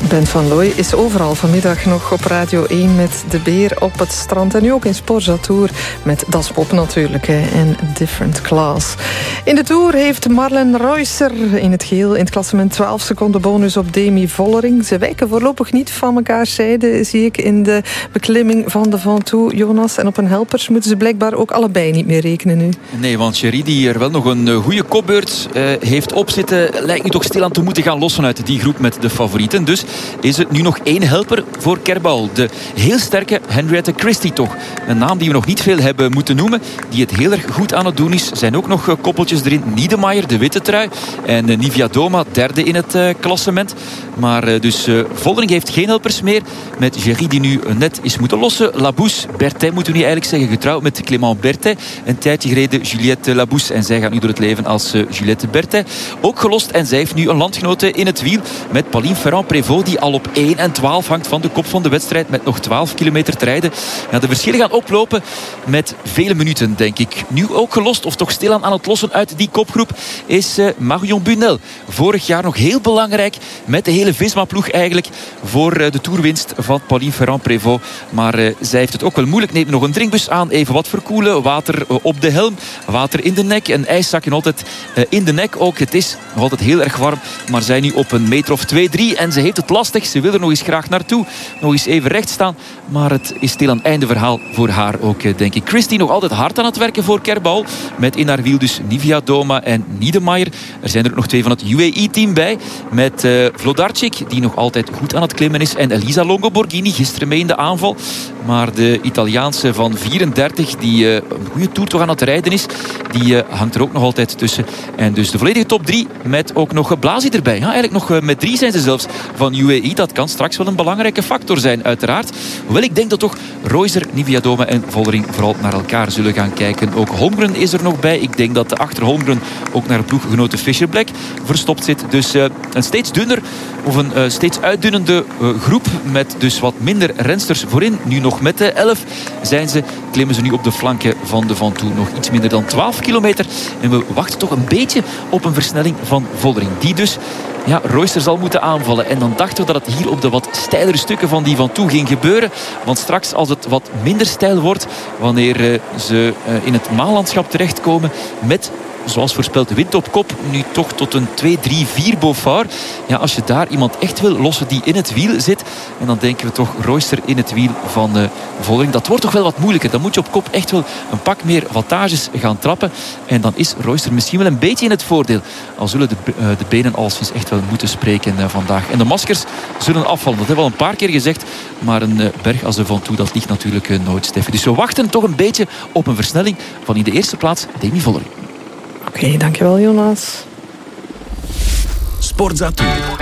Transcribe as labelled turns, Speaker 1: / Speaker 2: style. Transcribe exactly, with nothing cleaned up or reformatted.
Speaker 1: Ben van Looy is overal vanmiddag nog op Radio één met De Beer op het strand. En nu ook in Sporza Tour met Das Pop natuurlijk hè, en Different Class. In de Tour heeft Marlen Reusser in het geel in het klassement twaalf seconden bonus op Demi Vollering. Ze wijken voorlopig niet van elkaar zijde, zie ik in de beklimming van de Ventoux, Jonas. En op een helpers moeten ze blijkbaar ook allebei niet meer rekenen nu.
Speaker 2: Nee, want Sherry, die er wel nog een goede kopbeurt uh, heeft opzitten, lijkt nu toch stilaan te moeten gaan lossen uit die groep met de favorieten. Dus is het nu nog één helper voor Kerbal. De heel sterke Henriette Christie toch. Een naam die we nog niet veel hebben moeten noemen. Die het heel erg goed aan het doen is. Zijn ook nog koppeltjes erin. Niedermayer, de witte trui. En Nivia Doma, derde in het uh, klassement. Maar uh, dus uh, Vollering heeft geen helpers meer. Met Géry die nu uh, net is moeten lossen. Labousse, Berthet moeten we nu eigenlijk zeggen. Getrouwd met Clément Berthet. Een tijdje geleden Juliette Labousse. En zij gaat nu door het leven als uh, Juliette Berthet. Ook gelost. En zij heeft nu een landgenote in het wiel. Met Pauline Ferrand-Prévot. Die al op één en twaalf hangt van de kop van de wedstrijd. Met nog twaalf kilometer te rijden. Ja, de verschillen gaan oplopen met vele minuten, denk ik. Nu ook gelost, of toch stilaan aan het lossen uit die kopgroep, is uh, Marion Bunel. Vorig jaar nog heel belangrijk met de hele Visma-ploeg eigenlijk voor uh, de toerwinst van Pauline Ferrand-Prévot. Maar uh, zij heeft het ook wel moeilijk. Neemt nog een drinkbus aan, even wat verkoelen. Water uh, op de helm, water in de nek. Een ijszakje altijd uh, in de nek ook. Het is nog altijd heel erg warm, maar zij nu op een meter of twee, drie. En ze heeft het lastig. Ze wil er nog eens graag naartoe. Nog eens even recht staan. Maar het is stil aan het einde verhaal voor haar ook, denk ik. Christie nog altijd hard aan het werken voor Kerbal. Met in haar wiel dus Nivia Doma en Niedermayer. Er zijn er ook nog twee van het U A E-team bij. Met uh, Vlodarczyk, die nog altijd goed aan het klimmen is. En Elisa Longo Borghini, gisteren mee in de aanval. Maar de Italiaanse van vierendertig, die uh, een goede toer toch aan het rijden is, die uh, hangt er ook nog altijd tussen. En dus de volledige top drie met ook nog Blasi erbij. Ja, eigenlijk nog uh, met drie zijn ze zelfs van U A E. Dat kan straks wel een belangrijke factor zijn, uiteraard. Hoewel ik denk dat toch Reusser, Nivia Doma en Vollering vooral naar elkaar zullen gaan kijken. Ook Holmgren is er nog bij. Ik denk dat achter Holmgren ook naar ploeggenote Fischer Black verstopt zit. Dus uh, een steeds dunner of een uh, steeds uitdunnende uh, groep met dus wat minder rensters voorin. Nu nog met de elf zijn ze, klimmen ze nu op de flanken van de Ventoux. Nog iets minder dan twaalf kilometer. En we wachten toch een beetje op een versnelling van Vollering. Die dus ja, Reusser zal moeten aanvallen. En dan dachten we dat het hier op de wat steilere stukken van die Ventoux ging gebeuren. Want straks als het wat minder steil wordt, wanneer uh, ze uh, in het maallandschap terechtkomen met, zoals voorspeld, wind op kop, nu toch tot een twee, drie, vier Beaufort. Ja, als je daar iemand echt wil lossen die in het wiel zit, en dan denken we toch Reusser in het wiel van uh, Vollering. Dat wordt toch wel wat moeilijker. Dan moet je op kop echt wel een pak meer wattages gaan trappen. En dan is Reusser misschien wel een beetje in het voordeel. Al zullen de, uh, de benen alleszins echt wel moeten spreken uh, vandaag. En de maskers zullen afvallen. Dat hebben we al een paar keer gezegd. Maar een uh, berg als de Ventoux, dat ligt natuurlijk uh, nooit, Steffi. Dus we wachten toch een beetje op een versnelling van in de eerste plaats Demi Vollering.
Speaker 1: Oké, okay, dankjewel Jonas.
Speaker 3: Sporza Tour.